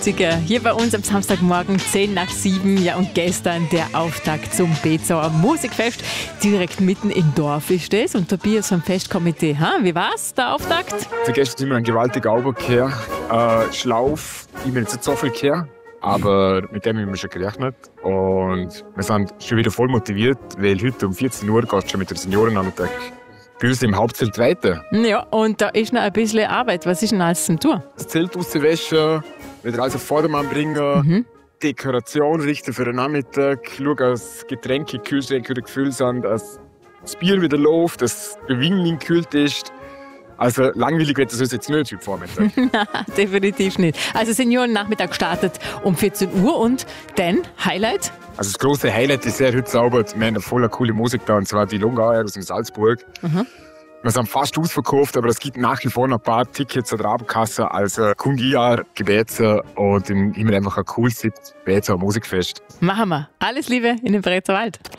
70er. Hier bei uns am Samstagmorgen 10 nach 7. Ja, und gestern der Auftakt zum Bezauer Musikfest. Direkt mitten im Dorf ist das. Und Tobias vom Festkomitee. Wie war's, der Auftakt? Für gestern sind wir ein gewaltiger Auberkehr. Schlauf, ich bin nicht so viel Kehr, aber mit dem haben wir schon gerechnet. Und wir sind schon wieder voll motiviert, weil heute um 14 Uhr geht es schon mit der Seniorennachmittag bei uns im Hauptzelt weiter. Ja, und da ist noch ein bisschen Arbeit. Was ist denn alles zum Tun? Das Zelt rauswaschen, wieder alles auf Vordermann bringen, Dekoration richten für den Nachmittag, schauen, dass Getränke im Kühlschrank wieder gefüllt sind, dass das Bier wieder läuft, dass der Wein gekühlt ist. Also langweilig wird das uns jetzt nicht heute Vormittag. Nein, definitiv nicht. Also Seniorennachmittag startet um 14 Uhr und dann Highlight? Also das grosse Highlight ist heute sauber. Wir haben eine voll coole Musik da, und zwar die Longauer aus dem Salzburg. Wir sind fast ausverkauft, aber es gibt nach wie vor noch ein paar Tickets an der Abendkasse. Also kommt ihr gebeten und immer einfach ein cooles Bezauer Musikfest. Machen wir. Alles Liebe in den Brezauer Wald.